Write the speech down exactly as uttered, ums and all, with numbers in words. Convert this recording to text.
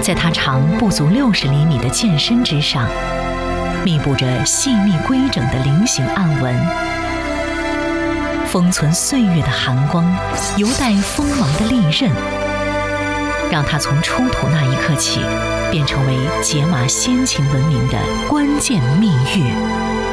在它长不足六十厘米的剑身之上，密布着细密规整的菱形暗纹。封存岁月的寒光，犹带锋芒的利刃，让它从出土那一刻起，便成为解码先秦文明的关键秘域。